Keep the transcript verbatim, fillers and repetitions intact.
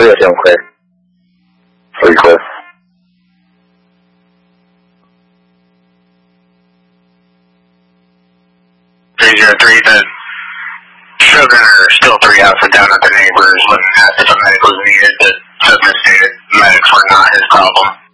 three oh two, I'm clear. Three clear. three zero three, the children are still three houses down at the neighbors when asked if a medic was needed. The substance stated medics were not his problem.